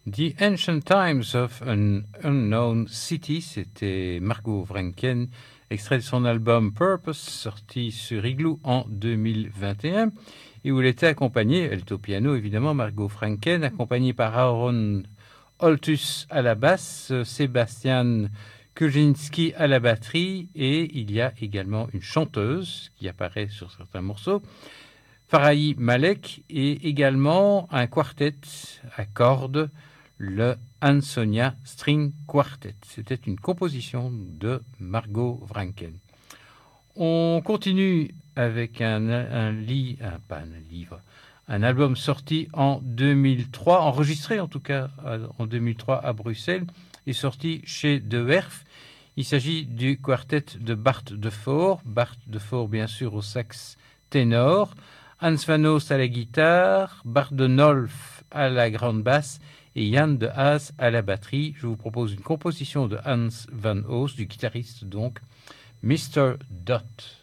The Ancient Times of an Unknown City, c'était Margot Vranken, extrait de son album Purpose, sorti sur Igloo en 2021, et où elle était accompagnée, elle est au piano évidemment, Margot Vranken, accompagnée par Aaron Holtus à la basse, Sébastien Kuczynski à la batterie, et il y a également une chanteuse qui apparaît sur certains morceaux, Farahi Malek, et également un quartet à cordes, le Ansonia String Quartet. C'était une composition de Margot Vranken. On continue avec un album sorti en 2003, enregistré en tout cas en 2003 à Bruxelles, et sorti chez De Werf. Il s'agit du quartet de Bart Defort bien sûr au sax ténor, Hans van Oost à la guitare, Bart de Nolf à la grande basse et Yann de Haas à la batterie. Je vous propose une composition de Hans van Oost, du guitariste donc, Mr. Dot.